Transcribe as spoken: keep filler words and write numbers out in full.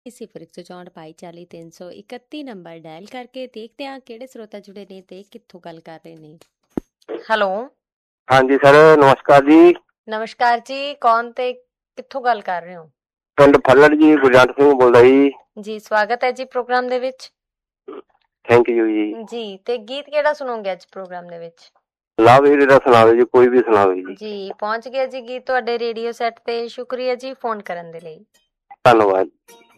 ਸਿਫਰ ਇੱਕ ਸੌ ਚੌਂਹਠ ਬਾਈ ਚਾਲੀ ਤਿੰਨ ਸੌ ਇਕੱਤੀ ਨੰਬਰ ਡਾਇਲ ਕਰਕੇ ਦੇਖਦੇ ਹਾਂ ਕਿਹੜੇ ਸਰੋਤਾ ਜੁੜੇ ਨੇ ਤੇ ਕਿੱਥੋਂ ਗੱਲ ਕਰ ਰਹੇ ਨੇ। ਹੈਲੋ, ਹਾਂਜੀ ਸਰ, ਨਮਸਕਾਰ ਜੀ। ਨਮਸਕਾਰ ਜੀ, ਕੌਣ ਤੇ ਕਿੱਥੋਂ ਗੱਲ ਕਰ ਰਹੇ ਹੋ? ਪਿੰਡ ਫੱਲੜ ਜੀ, ਗੁਰਜੰਟ ਸਿੰਘ ਬੋਲਦਾ ਜੀ। ਜੀ ਸਵਾਗਤ ਹੈ ਜੀ ਪ੍ਰੋਗਰਾਮ ਦੇ ਵਿੱਚ। ਥੈਂਕ ਯੂ ਜੀ। ਜੀ ਤੇ ਗੀਤ ਕਿਹੜਾ ਸੁਣੋਗੇ ਅੱਜ ਪ੍ਰੋਗਰਾਮ ਦੇ ਵਿੱਚ? ਲਵ ਹੀਰੇ ਦਾ ਸੁਣਾਓ ਜੀ, ਕੋਈ ਵੀ ਸੁਣਾਓ ਜੀ। ਜੀ ਪਹੁੰਚ ਗਿਆ ਜੀ ਗੀਤ ਤੁਹਾਡੇ ਰੇਡੀਓ ਸੈੱਟ ਤੇ। ਸ਼ੁਕਰੀਆ ਜੀ ਫੋਨ ਕਰਨ ਦੇ ਲਈ। ਧੰਨਵਾਦ।